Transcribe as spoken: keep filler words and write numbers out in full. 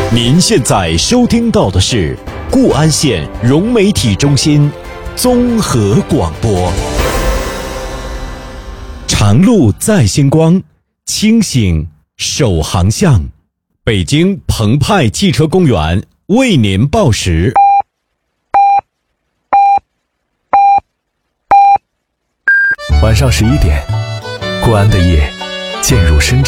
您现在收听到的是固安县融媒体中心综合广播。长路在星光，清醒守航向。北京澎湃汽车公园为您报时。 晚上十一点，固安的夜渐入深